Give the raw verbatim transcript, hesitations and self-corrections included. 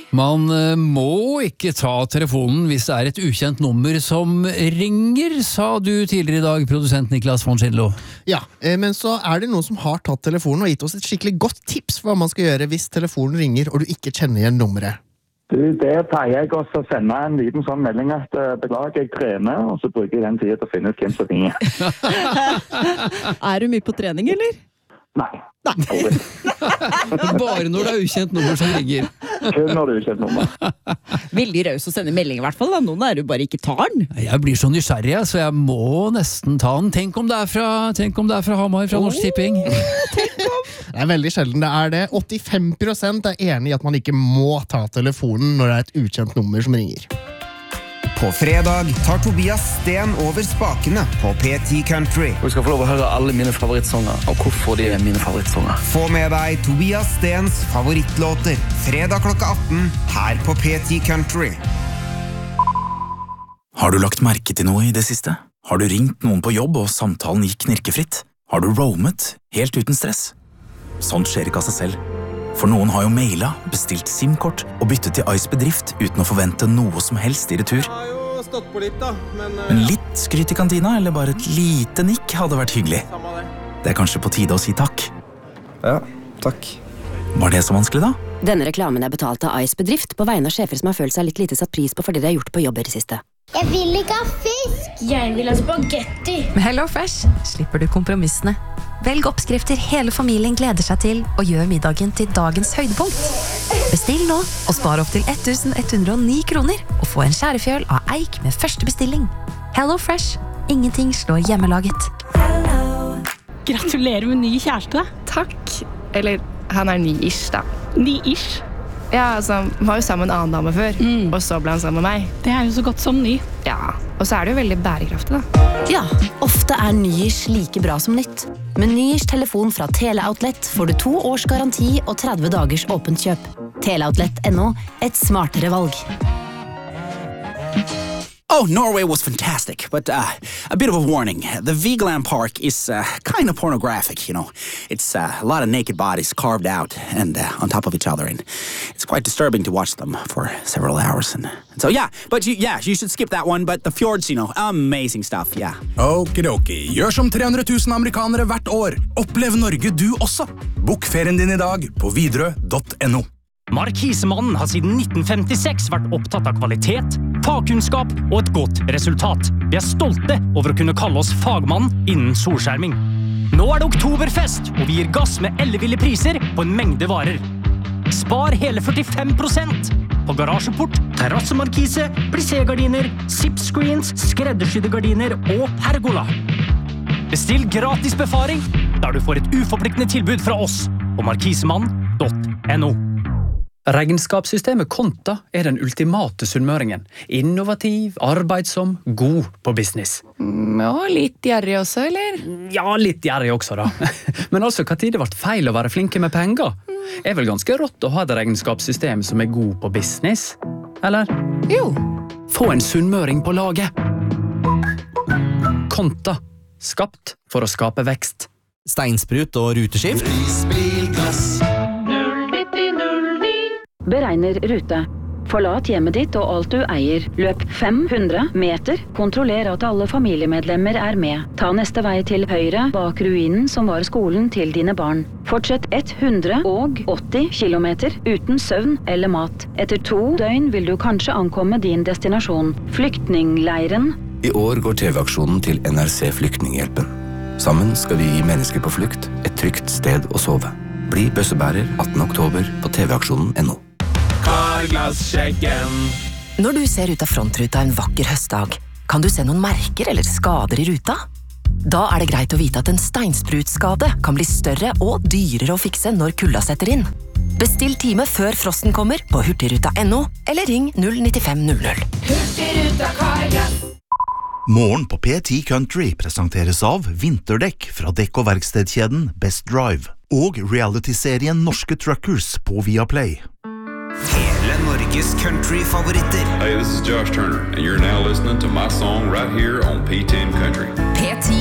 Man må ikke ta telefonen hvis det er et ukjent nummer som ringer, sa du tidligere i dag, produsent Niklas von Schindlo. Ja, men så er det noen som har tatt telefonen og gitt oss et skikkelig godt tips for hva man skal gjøre hvis telefonen ringer og du ikke kjenner igjen nummeret. Du, det pleier jeg også å sende en liten sånn melding at beklager, jeg trener, og så bruker jeg den tiden til å finne ut hvem som ringer. Er du mye på trening, eller? Nei. Bare når det er ukjent nummer som ringer. Kun når det er ukjent nummer. Veldig raus å sende melding i hvert fall, da. Noen er jo bare ikke tar den. Jeg blir så nysgjerrig, så jeg må nesten ta den. Tenk om det er fra, tenk om det er fra Hamar, fra Norsk Tipping. Det er veldig sjelden det er det. åttifem prosent er enig i at man ikke må ta telefonen når det er et ukjent nummer som ringer. På fredag tar Tobias Sten over spakene på P ti Country. Du skal få lov å høre alle mine favorittsanger, og hvorfor de er mine favorittsanger. Få med deg Tobias Stens favorittlåter. Fredag klokka atten, her på P ti Country. Har du lagt merke til noe i det siste? Har du ringt noen på jobb, og samtalen gikk knirkefritt? Har du roamet, helt uten stress? Sånt skjer ikke av seg selv. For noen har jo mailet, bestilt SIM-kort og byttet til Ice Bedrift uten å forvente noe som helst i retur. Jeg har jo stått på litt da, men... Men litt skryt i kantina, eller bare et lite nikk hadde vært hyggelig. Det er kanskje på tide å si takk. Ja, takk. Var det så vanskelig da? Denne reklamen er betalt av Ice Bedrift på vegne av sjefer som har følt seg litt lite satt pris på for det de har gjort på jobber i siste. Jeg vil ikke ha fisk! Jeg vil ha spagetti! Med Hello Fresh slipper du kompromissene. Velg oppskrifter hele familien gleder seg til, og gjør middagen til dagens høydepunkt. Bestill nå, og spar opp til ett tusen ett hundre og ni kroner, og få en skjærefjøl av eik med første bestilling. Hello Fresh. Ingenting slår hjemmelaget. Gratulerer med ny kjæreste. Takk. Eller, han er ny-ish da. Ny-ish? Ja, altså, han var jo sammen med en annen dame før, mm. og så ble han sammen med meg. Det er jo så godt som ny. Ja, og så er det jo veldig bærekraftig da. Ja, ofte er ny-ish like bra som nytt. Med ny-ish telefon fra Teleoutlet får du to års garanti og tretti dagers åpent kjøp. Teleoutlet punktum no, et smartere valg. Oh, Norway was fantastic, but uh, a bit of a warning. The Vigeland Park is uh, kind of pornographic, you know. It's uh, a lot of naked bodies carved out and uh, on top of each other, and it's quite disturbing to watch them for several hours. And, and so, yeah, but you, yeah, you should skip that one, but the fjords, you know, amazing stuff, yeah. Okidoki, gjør som tre hundre tusen amerikanere hvert år. Opplev Norge du også. Bok ferien din i dag på Widerøe punktum no. Markisemannen har siden nitten femtiseks vært opptatt av kvalitet, fagkunnskap og et godt resultat. Vi er stolte over å kunne kalle oss fagmann innen solskjerming. Nå er det oktoberfest, og vi gir gass med elleville priser på en mengde varer. Spar hele førtifem prosent på garasjeport, terrassemarkise, plissé-gardiner, zip-screens, skreddersydde gardiner og pergola. Bestill gratis befaring, der du får et uforpliktende tilbud fra oss på markisemannen punktum no. Regnskapssystemet Konta er den ultimate sunnmøringen. Innovativ, arbeidsom, god på business. Mm, og litt gjerrig også, eller? Ja, litt gjerrig også da. Men altså, hva tid det ble feil å være flinke med penger? Er vel ganske rått å ha et regnskapssystem som er god på business? Eller? Jo. Få en sunnmøring på laget. Konta. Skapt for å skape vekst. Steinsprut og ruteskift. Prisbilglass. Beregner rute. Forlat hjemmet ditt og alt du eier. Løp fem hundre meter. Kontroller at alle familiemedlemmer er med. Ta neste vei til høyre bak ruinen som var skolen til dine barn. Fortsett hundre og åtti kilometer uten søvn eller mat. Etter to døgn vil du kanskje ankomme din destinasjon. Flyktningleiren. I år går T V-aksjonen til N R C Flyktninghjelpen. Sammen skal vi gi mennesker på flukt et trygt sted å sove. Bli bøssebærer attende oktober på T V-aksjonen punktum no. Når du ser ut av frontruta en vakker høstdag, kan du se noen merker eller skader i ruta? Da er det greit å vite at en steinsprutskade kan bli større og dyrere å fikse når kulda setter inn. Bestill time før frosten kommer på hurtigruta punktum no, eller ring null ni fem null null. Hurtigruta Carglass. Morgen på P ti Country presenteres av vinterdekk fra dekk- og verkstedkjeden Best Drive og reality-serien Norske Truckers på Viaplay. Hele Norges country-favoritter. Hey, this is Josh Turner, and you're now listening to my song right here on P ten Country. P ti